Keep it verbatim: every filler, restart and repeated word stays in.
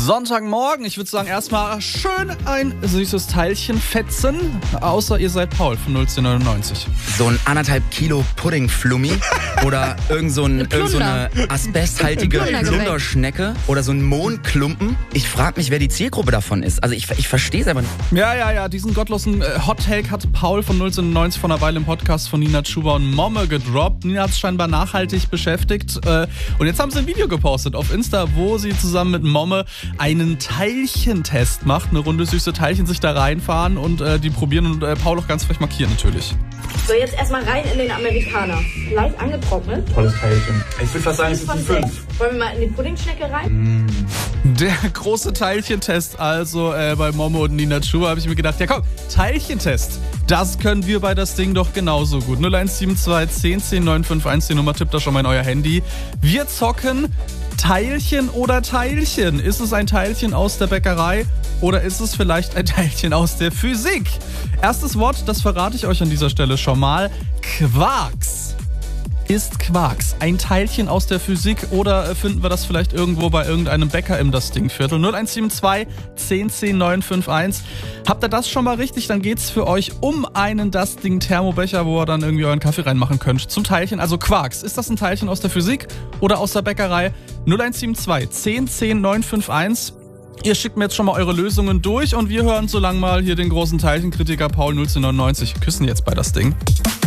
Sonntagmorgen, ich würde sagen, erstmal schön ein süßes Teilchen fetzen. Außer ihr seid Paul von null zehn neunundneunzig. So ein anderthalb Kilo Puddingflummi oder irgend so, ein, irgend so eine asbesthaltige Plunderschnecke oder so ein Mohnklumpen. Ich frage mich, wer die Zielgruppe davon ist. Also ich, ich verstehe es aber nicht. Ja, ja, ja, diesen gottlosen äh, Hot Take hat Paul von null zehn neunundneunzig vor einer Weile im Podcast von Nina Chuba und Momme gedroppt. Nina hat es scheinbar nachhaltig beschäftigt. Äh, und jetzt haben sie ein Video gepostet auf Insta, wo sie zusammen mit Momme einen Teilchentest macht. Eine Runde süße Teilchen sich da reinfahren und äh, die probieren und äh, Paul auch ganz frech markieren natürlich. So, jetzt erstmal rein in den Amerikaner. Leicht angetrocknet. Tolles Teilchen. Ich würde fast sagen, es ist ein fünf. Wollen wir mal in die Puddingschnecke rein? Mm. Der große Teilchentest also äh, bei Momo und Nina Chuba habe ich mir gedacht, ja komm, Teilchentest. Das können wir bei das Ding doch genauso gut. null eins sieben zwei zehn zehn neun fünf eins, die Nummer tippt da schon mal in euer Handy. Wir zocken Teilchen oder Teilchen. Ist es ein Teilchen aus der Bäckerei oder ist es vielleicht ein Teilchen aus der Physik? Erstes Wort, das verrate ich euch an dieser Stelle schon mal. Quarks. Ist Quarks ein Teilchen aus der Physik oder finden wir das vielleicht irgendwo bei irgendeinem Bäcker im Das Ding-Viertel? null eins sieben zwei zehn zehn neun fünf eins. Habt ihr das schon mal richtig? Dann geht's für euch um einen Das Ding-Thermobecher, wo ihr dann irgendwie euren Kaffee reinmachen könnt. Zum Teilchen, also Quarks. Ist das ein Teilchen aus der Physik oder aus der Bäckerei? null eins sieben zwei zehn zehn neun fünf eins. Ihr schickt mir jetzt schon mal eure Lösungen durch und wir hören so lang mal hier den großen Teilchenkritiker Paul null zehn neunundneunzig küssen jetzt bei Das Ding.